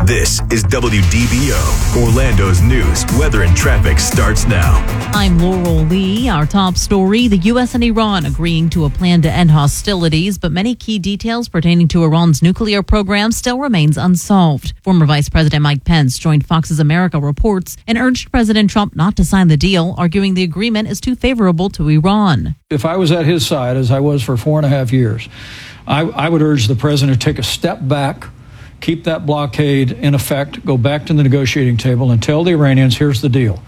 This is WDBO, Orlando's news, weather, and traffic starts now. I'm Laurel Lee. Our top story, the U.S. and Iran agreeing to a plan to end hostilities, but many key details pertaining to Iran's nuclear program still remains unsolved. Former Vice President Mike Pence joined Fox's America Reports and urged President Trump not to sign the deal, arguing the agreement is too favorable to Iran. If I was at his side, as I was for 4.5 years, I would urge the president to take a step back, keep that blockade in effect, go back to the negotiating table and tell the Iranians, here's the deal.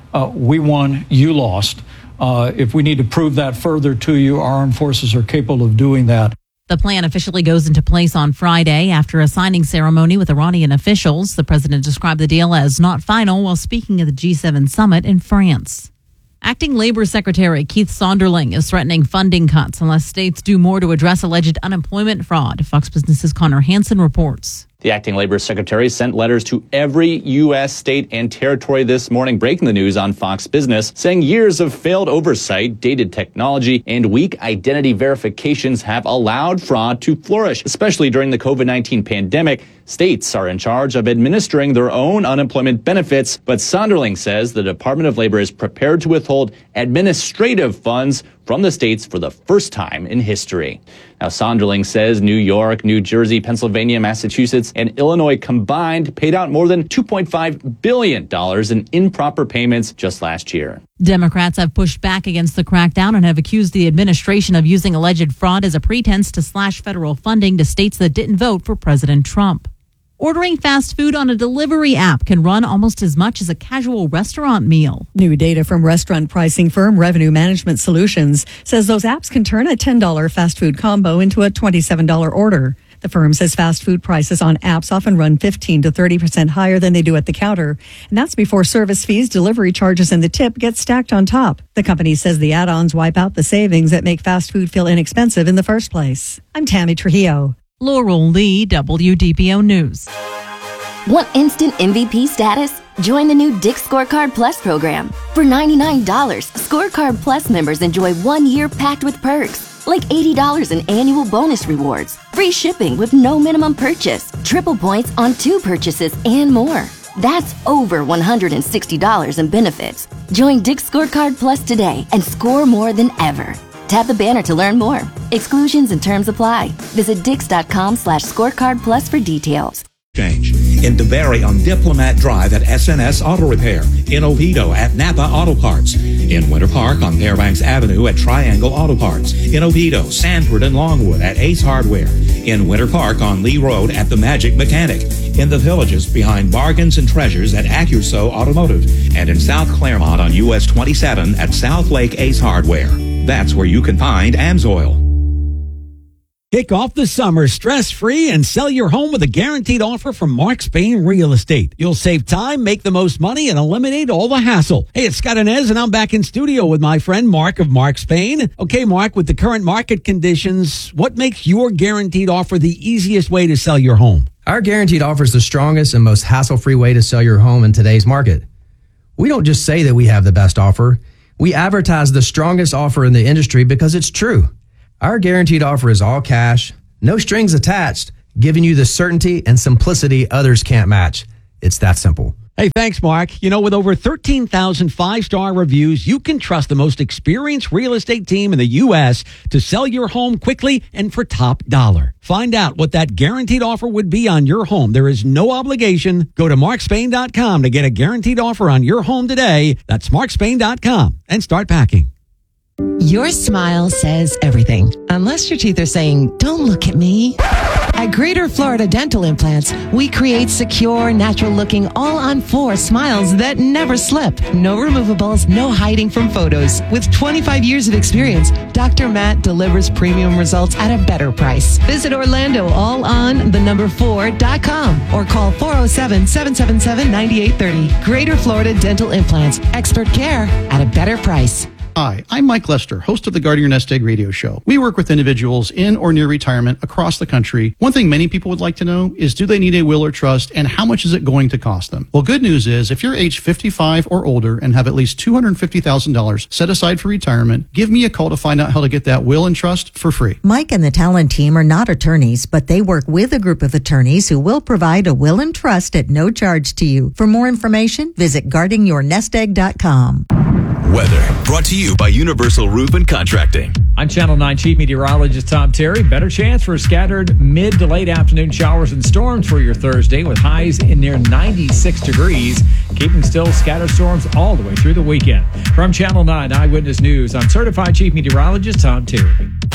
We won, you lost. If we need to prove that further to you, our armed forces are capable of doing that. The plan officially goes into place on Friday after a signing ceremony with Iranian officials. The president described the deal as not final while speaking at the G7 summit in France. Acting Labor Secretary Keith Sonderling is threatening funding cuts unless states do more to address alleged unemployment fraud. Fox Business's Connor Hansen reports. The acting labor secretary sent letters to every U.S. state and territory this morning, breaking the news on Fox Business, saying years of failed oversight, dated technology, and weak identity verifications have allowed fraud to flourish, especially during the COVID-19 pandemic. States are in charge of administering their own unemployment benefits, but Sonderling says the Department of Labor is prepared to withhold administrative funds from the states for the first time in history. Now, Sonderling says New York, New Jersey, Pennsylvania, Massachusetts, and Illinois combined paid out more than $2.5 billion in improper payments just last year. Democrats have pushed back against the crackdown and have accused the administration of using alleged fraud as a pretense to slash federal funding to states that didn't vote for President Trump. Ordering fast food on a delivery app can run almost as much as a casual restaurant meal. New data from restaurant pricing firm Revenue Management Solutions says those apps can turn a $10 fast food combo into a $27 order. The firm says fast food prices on apps often run 15 to 30% higher than they do at the counter. And that's before service fees, delivery charges, and the tip get stacked on top. The company says the add-ons wipe out the savings that make fast food feel inexpensive in the first place. I'm Tammy Trujillo. Laurel Lee, WDBO News. Want instant MVP status? Join the new Dick's Scorecard Plus program. For $99, Scorecard Plus members enjoy 1 year packed with perks, like $80 in annual bonus rewards, free shipping with no minimum purchase, triple points on 2 purchases, and more. That's over $160 in benefits. Join Dick's Scorecard Plus today and score more than ever. Tap the banner to learn more. Exclusions and terms apply. Visit Dix.com/scorecard plus for details. Change. In DeBerry on Diplomat Drive at SNS Auto Repair. In Oviedo at Napa Auto Parts. In Winter Park on Fairbanks Avenue at Triangle Auto Parts. In Oviedo, Sanford, and Longwood at Ace Hardware. In Winter Park on Lee Road at The Magic Mechanic. In the Villages behind Bargains and Treasures at Accuso Automotive. And in South Claremont on US 27 at South Lake Ace Hardware. That's where you can find AMSOIL. Kick off the summer stress-free and sell your home with a guaranteed offer from Mark Spain Real Estate. You'll save time, make the most money, and eliminate all the hassle. Hey, it's Scott Inez, and I'm back in studio with my friend Mark of Mark Spain. Okay, Mark, with the current market conditions, what makes your guaranteed offer the easiest way to sell your home? Our guaranteed offer is the strongest and most hassle-free way to sell your home in today's market. We don't just say that we have the best offer. We advertise the strongest offer in the industry because it's true. Our guaranteed offer is all cash, no strings attached, giving you the certainty and simplicity others can't match. It's that simple. Hey, thanks, Mark. You know, with over 13,000 five-star reviews, you can trust the most experienced real estate team in the U.S. to sell your home quickly and for top dollar. Find out what that guaranteed offer would be on your home. There is no obligation. Go to markspain.com to get a guaranteed offer on your home today. That's markspain.com and start packing. Your smile says everything, unless your teeth are saying, "Don't look at me." At Greater Florida Dental Implants, we create secure, natural-looking, all-on-4 smiles that never slip. No removables, no hiding from photos. With 25 years of experience, Dr. Matt delivers premium results at a better price. Visit Orlando allon4.com or call 407-777-9830. Greater Florida Dental Implants, expert care at a better price. Hi, I'm Mike Lester, host of the Guarding Your Nest Egg radio show. We work with individuals in or near retirement across the country. One thing many people would like to know is, do they need a will or trust, and how much is it going to cost them? Well, good news is, if you're age 55 or older and have at least $250,000 set aside for retirement, give me a call to find out how to get that will and trust for free. Mike and the Talent team are not attorneys, but they work with a group of attorneys who will provide a will and trust at no charge to you. For more information, visit guardingyournestegg.com. Weather brought to you by Universal Roof and Contracting. I'm Channel 9 Chief Meteorologist Tom Terry. Better chance for scattered mid to late afternoon showers and storms for your Thursday, with highs in near 96 degrees, keeping still scattered storms all the way through the weekend. From Channel 9 Eyewitness News, I'm Certified Chief Meteorologist Tom Terry.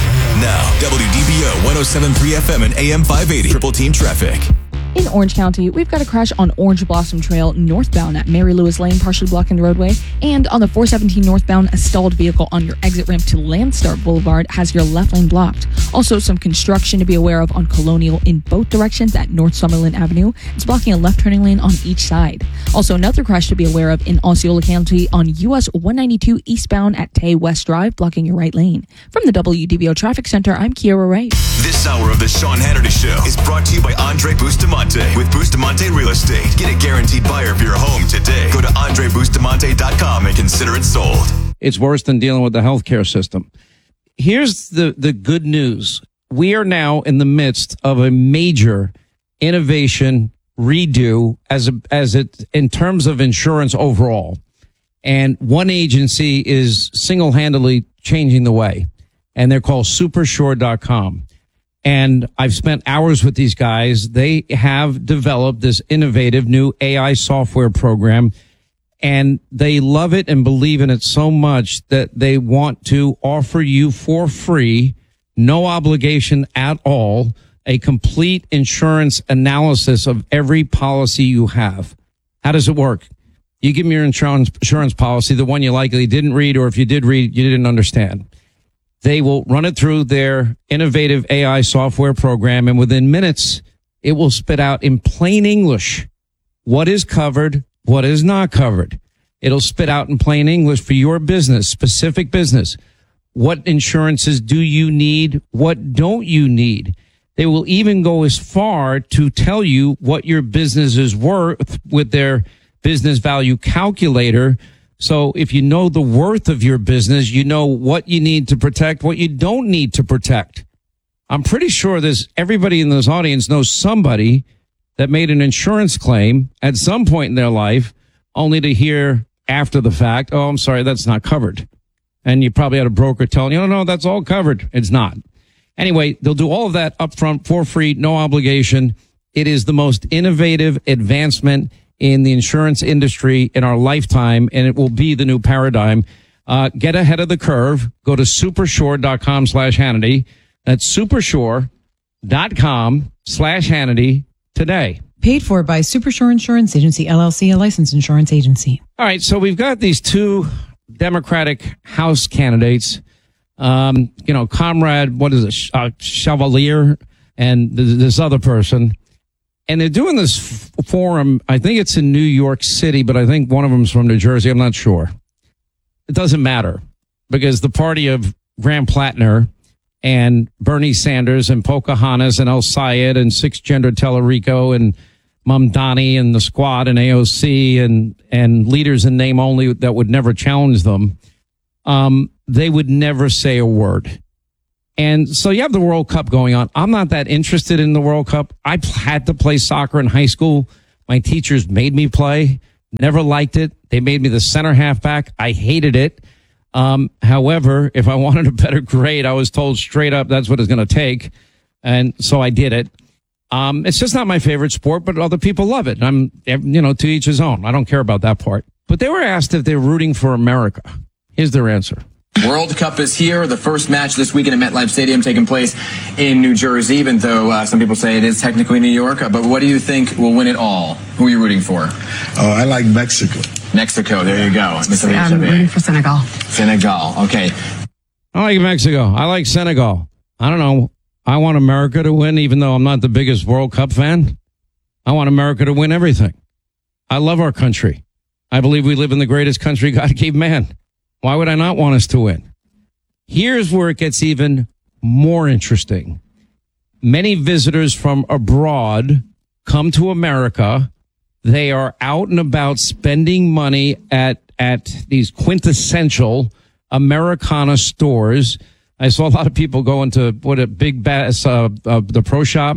Now, WDBO 107.3 FM and AM 580. Triple Team Traffic. In Orange County, we've got a crash on Orange Blossom Trail northbound at Mary Lewis Lane, partially blocking the roadway. And on the 417 northbound, a stalled vehicle on your exit ramp to Landstar Boulevard has your left lane blocked. Also, some construction to be aware of on Colonial in both directions at North Summerlin Avenue. It's blocking a left turning lane on each side. Also, another crash to be aware of in Osceola County on US 192 eastbound at Tay West Drive, blocking your right lane. From the WDBO Traffic Center, I'm Kiera Ray. This hour of the Sean Hannity Show is brought to you by Andre Bustamante with Bustamante Real Estate. Get a guaranteed buyer for your home today. Go to AndreBustamante.com and consider it sold. It's worse than dealing with the healthcare system. Here's the good news. We are now in the midst of a major innovation redo as it in terms of insurance overall. And one agency is single-handedly changing the way, and they're called Supersure.com. And I've spent hours with these guys. They have developed this innovative new AI software program, and they love it and believe in it so much that they want to offer you for free, no obligation at all, a complete insurance analysis of every policy you have. How does it work? You give me your insurance policy, the one you likely didn't read, or if you did read, you didn't understand. They will run it through their innovative AI software program, and within minutes, it will spit out in plain English what is covered, what is not covered. It'll spit out in plain English for your business, specific business. What insurances do you need? What don't you need? They will even go as far to tell you what your business is worth with their business value calculator. So if you know the worth of your business, you know what you need to protect, what you don't need to protect. I'm pretty sure everybody in this audience knows somebody that made an insurance claim at some point in their life, only to hear after the fact, oh, I'm sorry, that's not covered. And you probably had a broker telling you, no, that's all covered. It's not. Anyway, they'll do all of that up front for free, no obligation. It is the most innovative advancement in the insurance industry in our lifetime, and it will be the new paradigm. Get ahead of the curve. Go to supersure.com/Hannity. That's supersure.com/Hannity today. Paid for by Supersure Insurance Agency, LLC, a licensed insurance agency. All right, so we've got these two Democratic House candidates, Comrade, Chevalier, and this other person. And they're doing this forum. I think it's in New York City, but I think one of them's from New Jersey. I'm not sure. It doesn't matter, because the party of Graham Plattner and Bernie Sanders and Pocahontas and El Sayed and Six Gender Tellerico and Mamdani and the Squad and AOC and leaders in name only that would never challenge them, they would never say a word. And so you have the World Cup going on. I'm not that interested in the World Cup. I had to play soccer in high school. My teachers made me play. Never liked it. They made me the center halfback. I hated it. However, if I wanted a better grade, I was told straight up that's what it's going to take. And so I did it. It's just not my favorite sport, but other people love it. I'm, to each his own. I don't care about that part. But they were asked if they're rooting for America. Here's their answer. World Cup is here. The first match this weekend at MetLife Stadium taking place in New Jersey, even though some people say it is technically New York. But what do you think will win it all? Who are you rooting for? Oh, I like Mexico. Mexico, there you go. I'm rooting for Senegal. Senegal, okay. I like Mexico. I like Senegal. I don't know. I want America to win, even though I'm not the biggest World Cup fan. I want America to win everything. I love our country. I believe we live in the greatest country God gave man. Why would I not want us to win? Here's where it gets even more interesting. Many visitors from abroad come to America. They are out and about spending money at these quintessential Americana stores. I saw a lot of people go into the Pro Shop,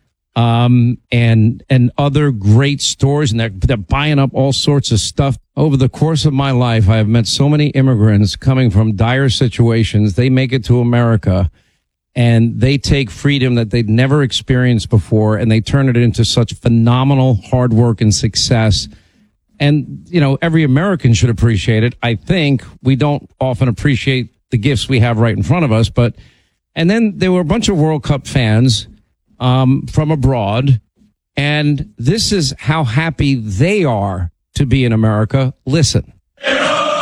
and other great stores, and they're buying up all sorts of stuff. Over the course of my life, I have met so many immigrants coming from dire situations. They make it to America, and they take freedom that they'd never experienced before, and they turn it into such phenomenal hard work and success. And, you know, every American should appreciate it. I think we don't often appreciate the gifts we have right in front of us. And then there were a bunch of World Cup fans from abroad, and this is how happy they are to be in America. Listen.